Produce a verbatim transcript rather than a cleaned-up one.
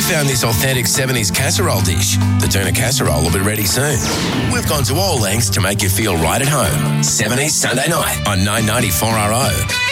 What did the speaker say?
found this authentic seventies casserole dish. The tuna casserole will be ready soon. We've gone to all lengths to make you feel right at home. seventies Sunday night on nine ninety-four R O.